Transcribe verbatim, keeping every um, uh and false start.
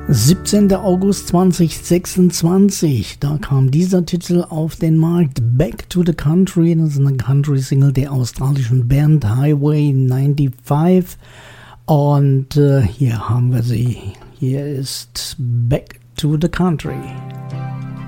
siebzehnter August zweitausendsechsundzwanzig, da kam dieser Titel auf den Markt, Back to the Country, das ist eine Country-Single der australischen Band Highway fünfundneunzig und äh, hier haben wir sie, hier ist Back to the Country.